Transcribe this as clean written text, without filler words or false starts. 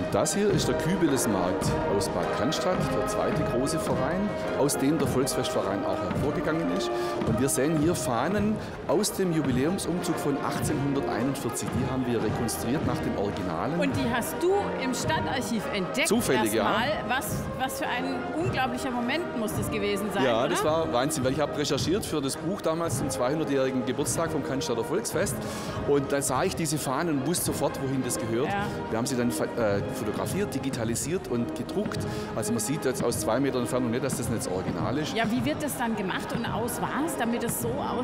Das hier ist der Kübelesmarkt aus Bad Cannstatt, der zweite große Verein, aus dem der Volksfestverein auch hervorgegangen ist. Und wir sehen hier Fahnen aus dem Jubiläumsumzug von 1841. Die haben wir rekonstruiert nach den Originalen. Und die hast du im Stadtarchiv entdeckt? Zufällig, ja. Was für ein unglaublicher Moment muss das gewesen sein, Ja, oder? das war Wahnsinn, weil ich habe recherchiert für das Buch damals zum 200-jährigen Geburtstag vom Cannstatter Volksfest. Und da sah ich diese Fahnen und wusste sofort, wohin das gehört. Ja. Wir haben sie dann fotografiert, digitalisiert und gedruckt. Also man sieht jetzt aus 2 Metern Entfernung nicht, dass das nicht das Original ist. Ja, wie wird das dann gemacht und aus was, damit es so aussieht?